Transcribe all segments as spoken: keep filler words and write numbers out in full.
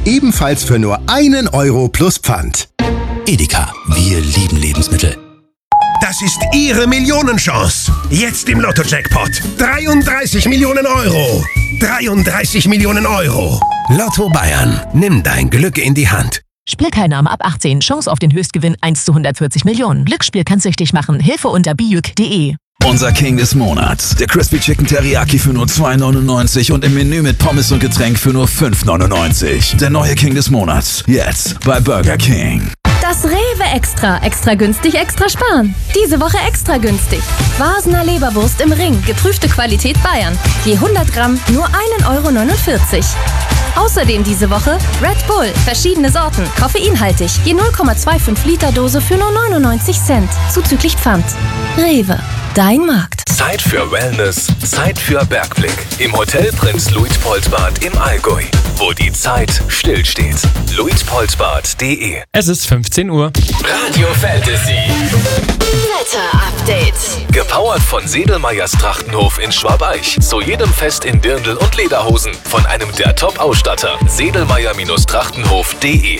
ebenfalls für nur einen Euro plus Pfand. Edeka, wir lieben Lebensmittel. Das ist Ihre Millionenchance. Jetzt im Lotto-Jackpot. dreiunddreißig Millionen Euro. dreiunddreißig Millionen Euro. Lotto Bayern. Nimm dein Glück in die Hand. Spielteilnahme ab achtzehn. Chance auf den Höchstgewinn eins zu hundertvierzig Millionen. Glücksspiel kann süchtig machen. Hilfe unter bijuk punkt de. Unser King des Monats. Der Crispy Chicken Teriyaki für nur zwei neunundneunzig und im Menü mit Pommes und Getränk für nur fünf neunundneunzig. Der neue King des Monats. Jetzt bei Burger King. Das Rewe Extra. Extra günstig, extra sparen. Diese Woche extra günstig. Vasener Leberwurst im Ring. Geprüfte Qualität Bayern. Je hundert Gramm nur einen Euro neunundvierzig. Außerdem diese Woche Red Bull. Verschiedene Sorten. Koffeinhaltig. Je null Komma fünfundzwanzig Liter Dose für nur neunundneunzig Cent. Zuzüglich Pfand. Rewe. Dein Markt. Zeit für Wellness, Zeit für Bergblick. Im Hotel Prinz Luitpoldbad im Allgäu, wo die Zeit stillsteht. luitpoldbad punkt de. Es ist fünfzehn Uhr. Radio Fantasy. Wetter-Update. Gepowert von Sedelmeyers Trachtenhof in Schwabeich. Zu jedem Fest in Dirndl und Lederhosen. Von einem der Top-Ausstatter. Sedelmeyer Trachtenhof punkt de.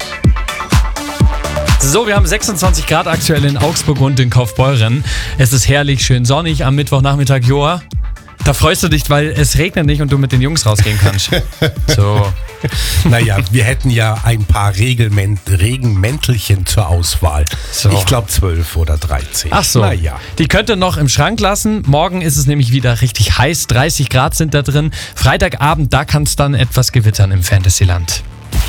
So, wir haben sechsundzwanzig Grad aktuell in Augsburg und in Kaufbeuren. Es ist herrlich, schön sonnig am Mittwochnachmittag. Joa, da freust du dich, weil es regnet nicht und du mit den Jungs rausgehen kannst. So. Naja, wir hätten ja ein paar Regelmen- Regenmäntelchen zur Auswahl. So. Ich glaube zwölf oder dreizehn. Ach so, naja. Die könnt ihr noch im Schrank lassen. Morgen ist es nämlich wieder richtig heiß. dreißig Grad sind da drin. Freitagabend, da kann es dann etwas gewittern im Fantasyland.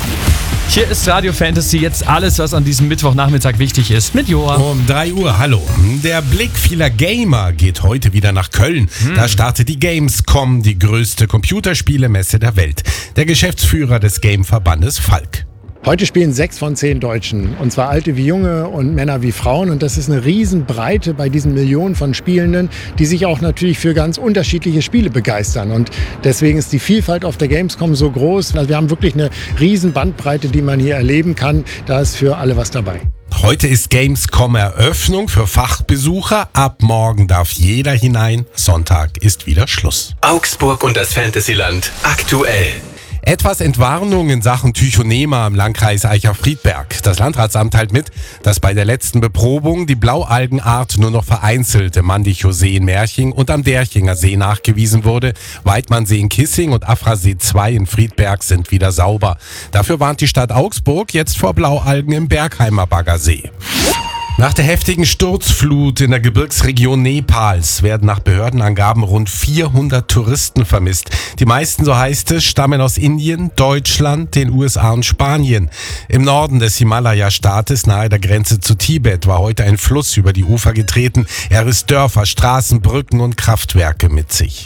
Hier ist Radio Fantasy, jetzt alles, was an diesem Mittwochnachmittag wichtig ist, mit Joa. Um drei Uhr, hallo. Der Blick vieler Gamer geht heute wieder nach Köln. Hm. Da startet die Gamescom, die größte Computerspielemesse der Welt. Der Geschäftsführer des Game-Verbandes Falk. Heute spielen sechs von zehn Deutschen, und zwar Alte wie Junge und Männer wie Frauen. Und das ist eine Riesenbreite bei diesen Millionen von Spielenden, die sich auch natürlich für ganz unterschiedliche Spiele begeistern. Und deswegen ist die Vielfalt auf der Gamescom so groß. Also wir haben wirklich eine riesen Bandbreite, die man hier erleben kann. Da ist für alle was dabei. Heute ist Gamescom-Eröffnung für Fachbesucher. Ab morgen darf jeder hinein. Sonntag ist wieder Schluss. Augsburg und das Fantasyland aktuell. Etwas Entwarnung in Sachen Tychonema im Landkreis Eicher-Friedberg. Das Landratsamt teilt mit, dass bei der letzten Beprobung die Blaualgenart nur noch vereinzelt im Mandichow-See in Merching und am Derchinger See nachgewiesen wurde. Weidmannsee in Kissing und Afrasee zwei in Friedberg sind wieder sauber. Dafür warnt die Stadt Augsburg jetzt vor Blaualgen im Bergheimer Baggersee. Nach der heftigen Sturzflut in der Gebirgsregion Nepals werden nach Behördenangaben rund vierhundert Touristen vermisst. Die meisten, so heißt es, stammen aus Indien, Deutschland, den U S A und Spanien. Im Norden des Himalaya-Staates nahe der Grenze zu Tibet war heute ein Fluss über die Ufer getreten. Er riss Dörfer, Straßen, Brücken und Kraftwerke mit sich.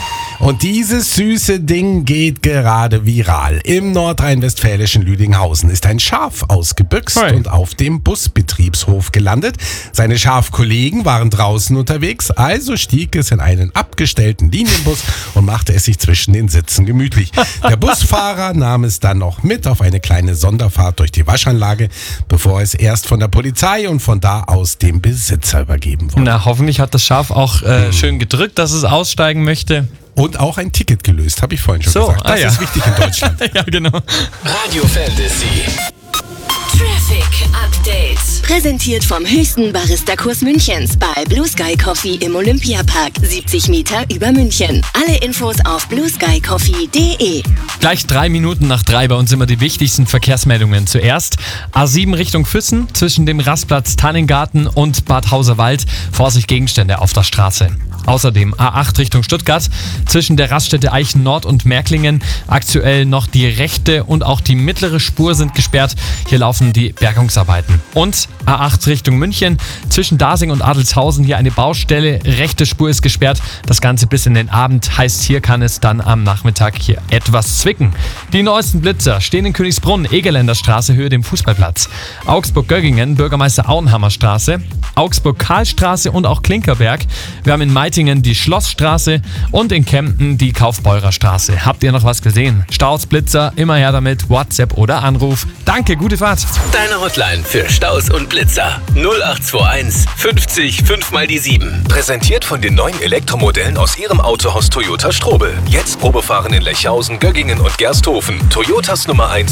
Und dieses süße Ding geht gerade viral. Im nordrhein-westfälischen Lüdinghausen ist ein Schaf ausgebüxt Hey. und auf dem Busbetriebshof gelandet. Seine Schafkollegen waren draußen unterwegs, also stieg es in einen abgestellten Linienbus und machte es sich zwischen den Sitzen gemütlich. Der Busfahrer nahm es dann noch mit auf eine kleine Sonderfahrt durch die Waschanlage, bevor es erst von der Polizei und von da aus dem Besitzer übergeben wurde. Na, hoffentlich hat das Schaf auch äh, schön gedrückt, dass es aussteigen möchte. Und auch ein Ticket gelöst, habe ich vorhin schon So, gesagt. Das ah, ja. ist wichtig in Deutschland. Ja, genau. Radio Fantasy. Traffic Update. Präsentiert vom höchsten Barista-Kurs Münchens bei Blue Sky Coffee im Olympiapark. siebzig Meter über München. Alle Infos auf blue sky coffee punkt de. Gleich drei Minuten nach drei bei uns immer die wichtigsten Verkehrsmeldungen. Zuerst A sieben Richtung Füssen zwischen dem Rastplatz Tannengarten und Bad Hauserwald. Vorsicht, Gegenstände auf der Straße. Außerdem A acht Richtung Stuttgart zwischen der Raststätte Eichen Nord und Märklingen. Aktuell noch die rechte und auch die mittlere Spur sind gesperrt. Hier laufen die Bergungsarbeiten. Und A acht Richtung München zwischen Dasing und Adelshausen. Hier eine Baustelle. Rechte Spur ist gesperrt. Das Ganze bis in den Abend. Heißt, hier kann es dann am Nachmittag hier etwas zwicken. Die neuesten Blitzer stehen in Königsbrunn, Egerländer Straße, Höhe dem Fußballplatz. Augsburg-Göggingen, Bürgermeister Auenhammer Straße. Augsburg-Karlstraße und auch Klinkerberg. Wir haben in Meitingen die Schlossstraße und in Kempten die Kaufbeurer Straße. Habt ihr noch was gesehen? Staus, Blitzer, immer her damit, WhatsApp oder Anruf. Danke, gute Fahrt. Deine Hotline für Staus und Blitzer. null acht zwei eins fünfzig fünf mal die sieben. Präsentiert von den neuen Elektromodellen aus Ihrem Autohaus Toyota Strobel. Jetzt Probefahren in Lechhausen, Göggingen und Gersthofen. Toyotas Nummer eins